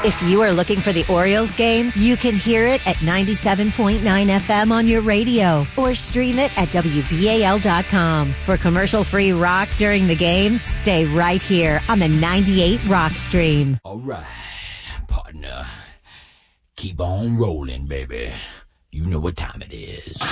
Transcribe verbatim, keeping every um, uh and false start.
If you are looking for the Orioles game, you can hear it at ninety-seven point nine F M on your radio or stream it at W B A L dot com. For commercial-free rock during the game, stay right here on the ninety-eight Rock Stream. All right, partner. Keep on rolling, baby. You know what time it is.